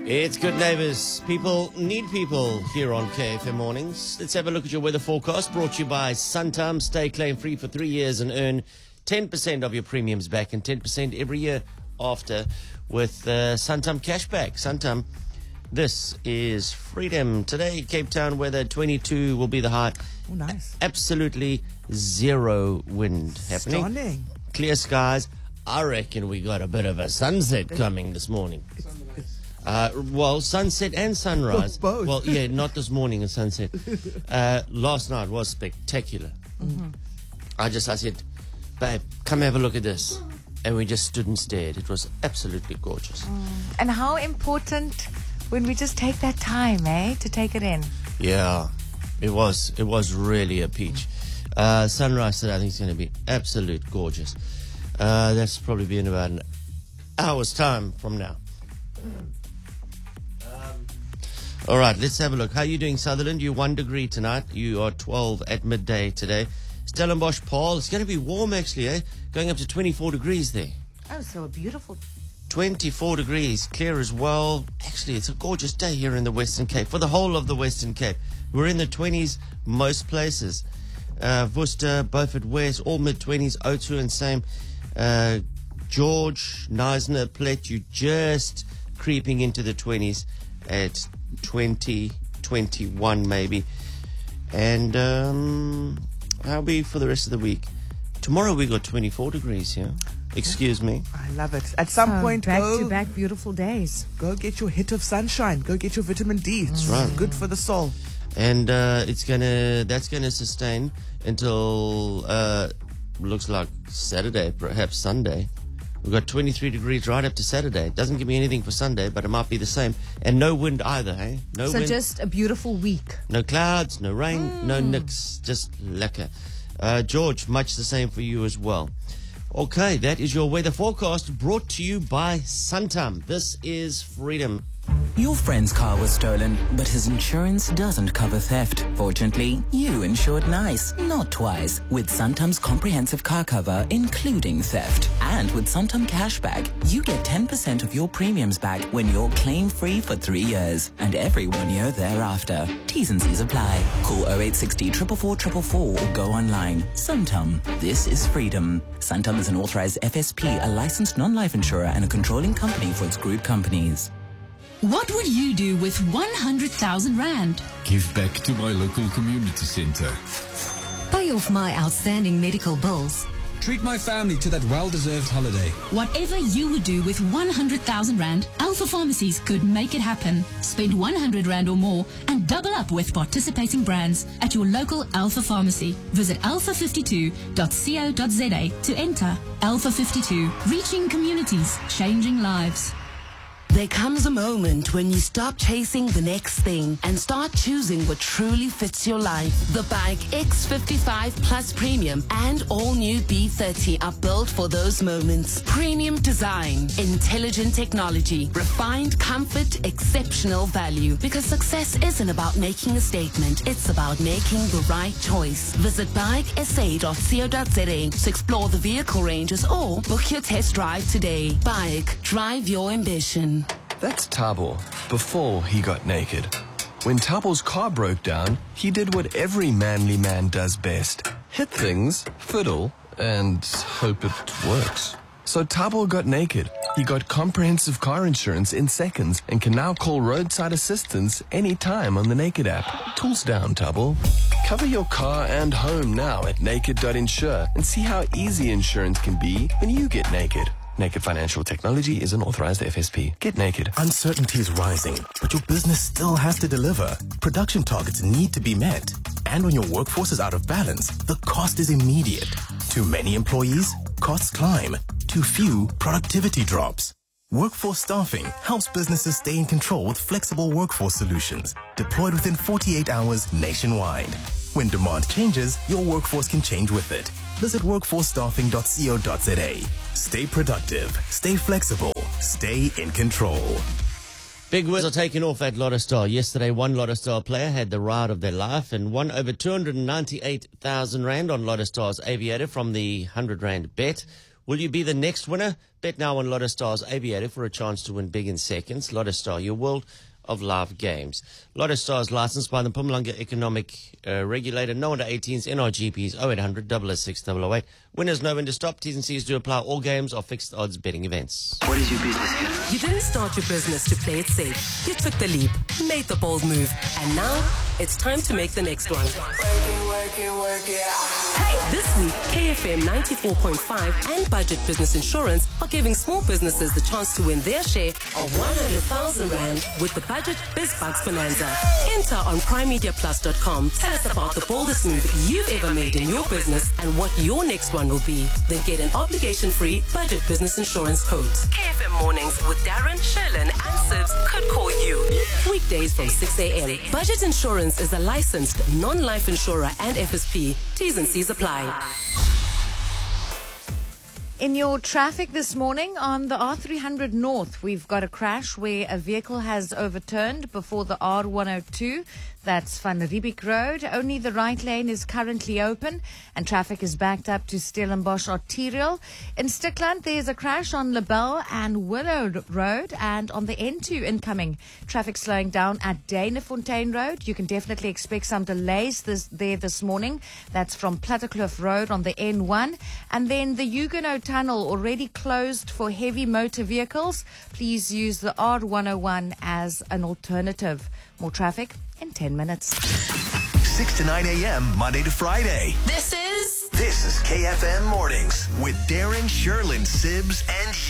It's Good Neighbours. People need people here on KFM Mornings. Let's have a look at your weather forecast, brought to you by Santam. Stay claim-free for 3 years and earn 10% of your premiums back and 10% every year after with Santam Cashback. Santam, this is freedom. Today, Cape Town weather, 22 will be the high. Oh, nice. Absolutely zero wind happening. Stunning. Clear skies. I reckon we got a bit of a sunset coming this morning. Well, sunset and sunrise. Both. Well, yeah, not this morning, a sunset. Last night was spectacular. Mm-hmm. I said, babe, come have a look at this. And we just stood and stared. It was absolutely gorgeous. And how important when we just take that time, to take it in. Yeah, it was really a peach. Sunrise today, I think, is going to be absolute gorgeous. That's probably be in about an hour's time from now. All right, let's have a look. How are you doing, Sutherland? You 1 degree tonight. You are 12 at midday today. Stellenbosch, Paul. It's going to be warm, actually, going up to 24 degrees there. Oh, so a beautiful. 24 degrees, clear as well. Actually, it's a gorgeous day here in the Western Cape, for the whole of the Western Cape. We're in the 20s most places. Worcester, Beaufort West, all mid-20s, O2 and same. George, Knysna, Plet, you just creeping into the 20s at 20, 21 maybe. And how be for the rest of the week? Tomorrow we got 24 degrees here. Excuse me. I love it. At some point, back-to-back beautiful days. Go get your hit of sunshine. Go get your vitamin D. It's right. Good for the soul. And that's gonna sustain until looks like Saturday, perhaps Sunday. We've got 23 degrees right up to Saturday. It doesn't give me anything for Sunday, but it might be the same. And no wind either, No So wind. just a beautiful week. No clouds, no rain, no nicks, just lekker. George, much the same for you as well. Okay, that is your weather forecast brought to you by Santam. This is Freedom. Your friend's car was stolen, but his insurance doesn't cover theft. Fortunately, you insured nice, not twice, with Santam's comprehensive car cover, including theft. And with Santam Cashback, you get 10% of your premiums back when you're claim-free for 3 years, and every 1 year thereafter. T's and C's apply. Call 0860 444 444 or go online. Santam, this is freedom. Santam is an authorized FSP, a licensed non-life insurer, and a controlling company for its group companies. What would you do with 100,000 Rand? Give back to my local community center. Pay off my outstanding medical bills. Treat my family to that well-deserved holiday. Whatever you would do with 100,000 Rand, Alpha Pharmacies could make it happen. Spend 100 Rand or more and double up with participating brands at your local Alpha Pharmacy. Visit alpha52.co.za to enter. Alpha 52, reaching communities, changing lives. There comes a moment when you stop chasing the next thing and start choosing what truly fits your life. The Bike X55 Plus Premium and all new B30 are built for those moments. Premium design, intelligent technology, refined comfort, exceptional value. Because success isn't about making a statement, it's about making the right choice. Visit bikesa.co.za to explore the vehicle ranges or book your test drive today. Bike, drive your ambition. That's Thabo, before he got naked. When Thabo's car broke down, he did what every manly man does best. Hit things, fiddle, and hope it works. So Thabo got naked. He got comprehensive car insurance in seconds and can now call roadside assistance anytime on the Naked app. Tools down, Thabo. Cover your car and home now at naked.insure and see how easy insurance can be when you get naked. Naked Financial Technology is an authorized FSP. Get naked. Uncertainty is rising, but your business still has to deliver. Production targets need to be met. And when your workforce is out of balance, the cost is immediate. Too many employees? Costs climb. Too few? Productivity drops. Workforce Staffing helps businesses stay in control with flexible workforce solutions, deployed within 48 hours nationwide. When demand changes, your workforce can change with it. Visit workforcestaffing.co.za. Stay productive, stay flexible, stay in control. Big wins are taking off at Lotto Star. Yesterday, one Lotto Star player had the ride of their life and won over 298,000 Rand on Lotto Star's Aviator from the 100 Rand bet. Will you be the next winner? Bet now on Lotto Star's Aviator for a chance to win big in seconds. Lotto Star, your world of live games. Lotto Star is licensed by the Mpumalanga Economic Regulator. No under 18s. NRGPs 0800 006 008. Winners know when to stop. T's and C's do apply. All games are fixed odds betting events. What is your business here? You didn't start your business to play it safe. You took the leap, made the bold move, and now it's time to make the next one. Hey, this week, KFM 94.5 and Budget Business Insurance are giving small businesses the chance to win their share of 100,000 Rand with the Budget BizBucks Bonanza. Enter on primemediaplus.com. Tell us about the boldest move you've ever made in your business and what your next one will be. Then get an obligation-free Budget Business Insurance quote. KFM Mornings with Darren, Sherlyn, and Sibs could call you. Weekdays from 6 a.m. Budget Insurance is a licensed non-life insurer and FSP. T's and C's apply. In your traffic this morning on the R300 North, we've got a crash where a vehicle has overturned before the R102. That's Van Riebeek Road. Only the right lane is currently open and traffic is backed up to Stellenbosch Arterial. In Stickland, there's a crash on Labelle and Willow Road, and on the N2 incoming, traffic slowing down at Danafontein Road. You can definitely expect some delays this morning. That's from Plattekloof Road on the N1. And then the Huguenot Tunnel already closed for heavy motor vehicles. Please use the R101 as an alternative. More traffic in 10 minutes. 6 to 9 a.m. Monday to Friday. This is KFM Mornings with Darren, Sherlyn, Sibs, and